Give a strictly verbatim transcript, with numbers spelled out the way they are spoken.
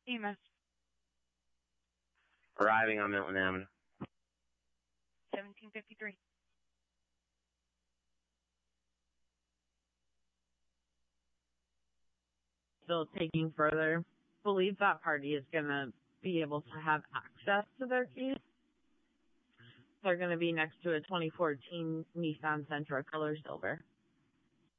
E M S. Arriving on Milton Avenue. seventeen fifty-three. Still taking further. Believe that party is going to be able to have access to their keys. They're going to be next to a twenty fourteen Nissan Sentra color silver.